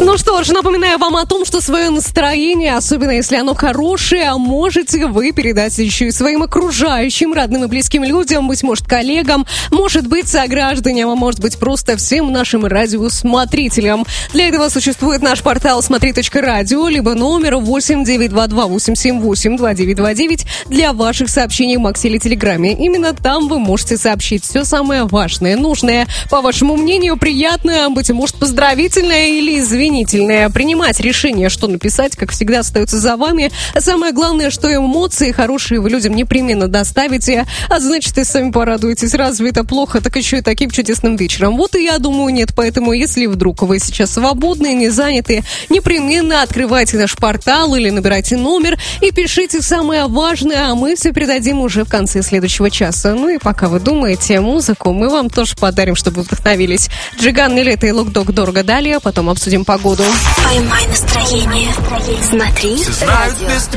Ну что ж, напоминаю вам о том, что свое настроение, особенно если оно хорошее, можете вы передать еще и своим окружающим, родным и близким людям, быть может, коллегам, может быть, согражданам, а может быть, просто всем нашим радиосмотрителям. Для этого существует наш портал смотри.радио, либо номер 8-922-878-2929 для ваших сообщений в Максе или Телеграме. Именно там вы можете сообщить все самое важное, нужное, по вашему мнению, приятное, быть может, поздравительное или извинительное. Принимать решение, что написать, как всегда, остается за вами. Самое главное, что эмоции хорошие вы людям непременно доставите, а значит, и сами порадуетесь. Разве это плохо? Так еще и таким чудесным вечером. Вот и я думаю, нет. Поэтому, если вдруг вы сейчас свободны, не заняты, непременно открывайте наш портал или набирайте номер и пишите самое важное, а мы все передадим уже в конце следующего часа. Ну и пока вы думаете музыку, мы вам тоже подарим, чтобы вы вдохновились. Джиган, Нилетто и Локдог дорого далее, потом обсудим погоду. Поймай настроение. Смотри, радио.